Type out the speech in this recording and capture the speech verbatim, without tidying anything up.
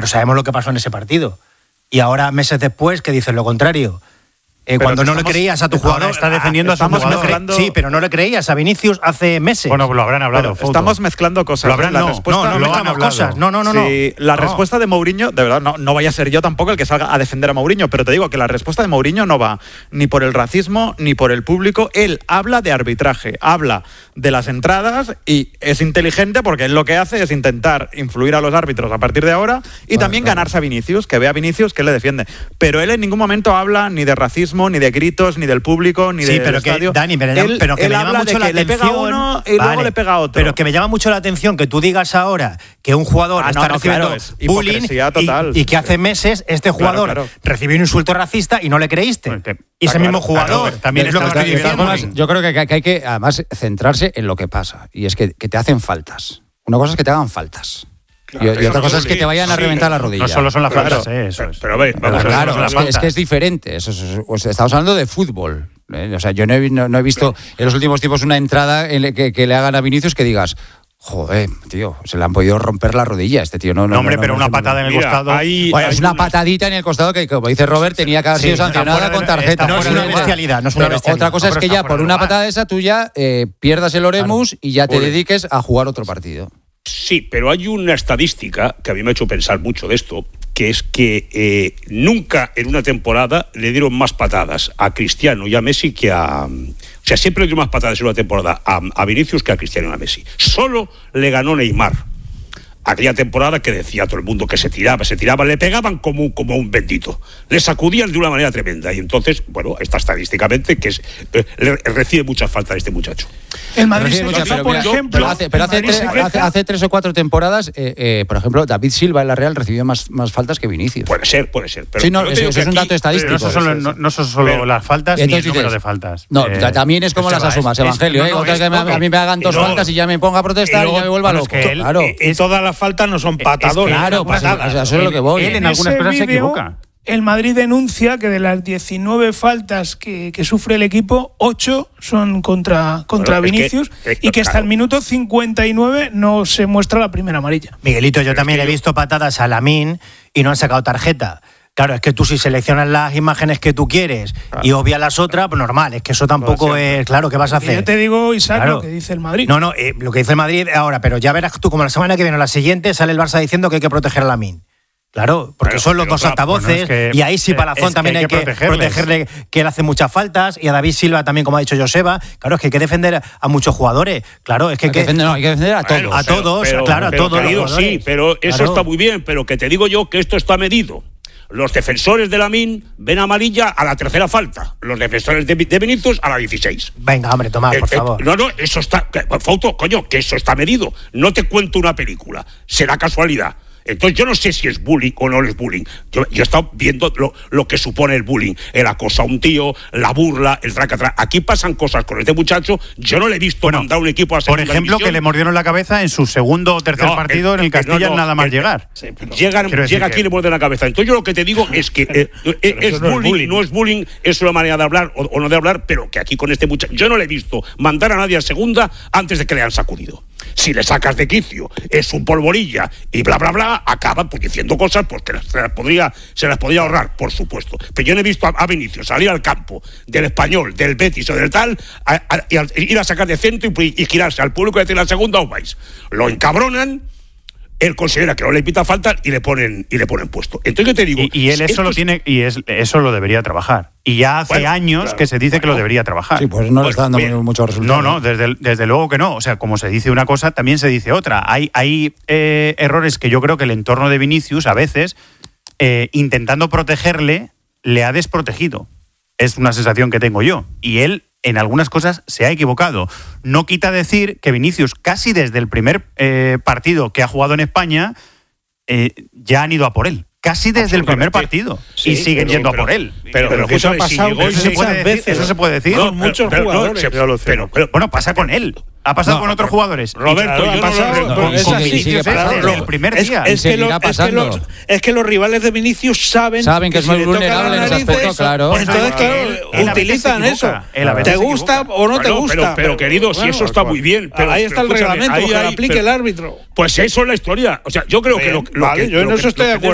pero sabemos lo que pasó en ese partido. Y ahora, meses después, que dices lo contrario. Eh, cuando no estamos, le creías a tu jugador, está defendiendo a su jugador. Mezclando... Sí, pero no le creías a Vinicius hace meses. Bueno, pues lo habrán hablado. Estamos mezclando cosas. Lo habrán, la no, respuesta, no, no, lo mezclamos cosas. No, no, no. Sí, no. La no. respuesta de Mourinho, de verdad, no, no vaya a ser yo tampoco el que salga a defender a Mourinho, pero te digo que la respuesta de Mourinho no va ni por el racismo ni por el público. Él habla de arbitraje, habla de las entradas y es inteligente porque él lo que hace es intentar influir a los árbitros a partir de ahora y bueno, también claro. ganarse a Vinicius, que vea a Vinicius que él le defiende. Pero él en ningún momento habla ni de racismo, ni de gritos, ni del público, ni sí, del pero estadio. Que, Dani, pero, él, pero que él me llama mucho la que atención. Le pega a uno y vale, luego le pega a otro. Pero que me llama mucho la atención que tú digas ahora que un jugador ah, está no, no, recibiendo claro, es bullying total, y, y que hace meses este jugador claro, claro. recibió un insulto racista y no le creíste. Bueno, que, y ese claro, mismo jugador claro, también es lo que estoy diciendo. Yo creo que hay que además centrarse en lo que pasa y es que, que te hacen faltas. Una cosa es que te hagan faltas. Claro, y, y otra cosa es que te vayan a reventar sí, la rodilla. No solo son las claro, faltas, eh, eso pero, es. pero, pero, vamos, pero claro, no es que, es que es diferente. Eso es, pues estamos hablando de fútbol. ¿eh? O sea, yo no he, no, no he visto claro. en los últimos tiempos una entrada en que, que le hagan a Vinicius que digas, joder, tío, se le han podido romper la rodilla a este tío. No, no, no hombre, no, pero no, una no, patada no, en el mira, costado. Hay, bueno, hay es una, una patadita en el costado que, como dice Robert, tenía que haber sido sí, sancionada con tarjeta. No es una bestialidad, no es una bestialidad. Otra cosa no, es que ya por una patada de esa tuya eh, pierdas el oremus claro. y ya te Ole. dediques a jugar otro partido. Sí, pero hay una estadística que a mí me ha hecho pensar mucho de esto, que es que eh, nunca en una temporada le dieron más patadas a Cristiano y a Messi que a... O sea, siempre le dieron más patadas en una temporada a, a Vinicius que a Cristiano y a Messi. Solo le ganó Neymar. Aquella temporada que decía todo el mundo que se tiraba, se tiraba, le pegaban como, como un bendito. Le sacudían de una manera tremenda. Y entonces, bueno, está estadísticamente que es, eh, le, recibe muchas faltas este muchacho. El Madrid se muchas, queja, pero, por mira, ejemplo... Pero hace, pero hace, tres, hace, hace tres o cuatro temporadas, eh, eh, por ejemplo, David Silva en la Real recibió más, más faltas que Vinicius. Puede ser, puede ser. Pero sí, no, eso, eso es un dato estadístico. No son solo, no, no son solo pero, las faltas ni el número dices, de faltas. No, eh, también es como las asumas, es, Evangelio. Es, no, no, eh, es, que me, a mí me hagan dos no, faltas y ya me ponga a protestar y, luego, y ya me vuelva loco. Él, claro. Y todas las faltas no son patadoras. Claro, pues eso es lo que voy. Él en algunas cosas se equivoca. El Madrid denuncia que de las diecinueve faltas que, que sufre el equipo, ocho son contra, contra bueno, Vinicius es que, y que hasta claro. el minuto cincuenta y nueve no se muestra la primera amarilla. Miguelito, yo Pero también he visto patadas a Lamine y no han sacado tarjeta. Claro, es que tú si seleccionas las imágenes que tú quieres claro. y obvias las otras, pues normal, es que eso tampoco no, es... Claro, ¿qué vas a hacer? Yo te digo, Isaac, claro. lo que dice el Madrid. No, no, eh, lo que dice el Madrid ahora, pero ya verás tú como la semana que viene o la siguiente sale el Barça diciendo que hay que proteger a Lamine. Claro, porque pero, son los dos claro, altavoces bueno, es que, y ahí sí Palazón es también que hay que, hay que protegerle, que él hace muchas faltas y a David Silva también, como ha dicho Joseba. Claro, es que hay que defender a muchos jugadores. Claro, es que hay que, defender, no, hay que defender a todos. Bueno, a todos, pero, claro, pero, a todos. Querido, sí, pero eso claro. está muy bien, pero que te digo yo que esto está medido. Los defensores de Lamine ven amarilla a la tercera falta. Los defensores de, de Vinicius a la dieciséis. Venga, hombre, Tomás, eh, por eh, favor. No, no, eso está... Fauto, coño, que eso está medido. No te cuento una película. Será casualidad. Entonces yo no sé si es bullying o no es bullying. Yo, yo he estado viendo lo, lo que supone el bullying. El acoso a un tío, la burla, el tracatrá. Aquí pasan cosas con este muchacho. Yo no le he visto bueno, mandar un equipo a segunda Por ejemplo, división. Que le mordieron la cabeza en su segundo o tercer no, partido el, en el Castilla no, no, nada más el, llegar. Sí, Llegan, llega aquí y le muerden la cabeza. Entonces yo lo que te digo es que eh, es, es, no bullying, es bullying, no es bullying, es una manera de hablar o, o no de hablar, pero que aquí con este muchacho... Yo no le he visto mandar a nadie a segunda antes de que le han sacudido. Si le sacas de quicio, es un polvorilla y bla, bla, bla, acaban pues, diciendo cosas pues, que se las, podría, se las podría ahorrar, por supuesto. Pero yo no he visto a, a Vinicius salir al campo del Español, del Betis o del tal, a, a, a, a ir a sacar de centro y, y girarse al público y decir la segunda os vais. Lo encabronan. Él considera que no le pita falta y le ponen y le ponen puesto. Entonces yo te digo, y, y él eso lo es... tiene y es, eso lo debería trabajar. Y ya hace bueno, años claro, que se dice bueno, que lo debería trabajar. Sí, pues no le está dando bien. muchos resultados. No, no, desde, desde luego que no. O sea, como se dice una cosa, también se dice otra. Hay, hay eh, errores que yo creo que el entorno de Vinicius a veces, eh, intentando protegerle, le ha desprotegido. Es una sensación que tengo yo. Y él en algunas cosas se ha equivocado. No quita decir que Vinicius, casi desde el primer eh, partido que ha jugado en España, eh, ya han ido a por él. Casi desde el primer partido. Sí, y siguen pero, yendo pero, a por él. Pero, pero, pero eso ha pasado si eso, se puede decir, veces, eso se puede decir. No, muchos pero, jugadores. No, se, pero, pero, bueno, pasa con él. Ha pasado no, con otros jugadores. Roberto, claro, yo no pasado, lo con, es con así, Vinicius desde el primer día. Es, es, que lo, es, que los, es que los rivales de Vinicius saben, saben que, que es muy si vulnerable en ese aspecto, claro. Entonces, claro, utilizan eso. ¿Te gusta o no te gusta? Pero, querido, si eso está muy bien. Ahí está el reglamento, que lo aplique el árbitro. Pues eso es la historia. O sea, yo creo que lo Vale, yo en eso estoy de acuerdo.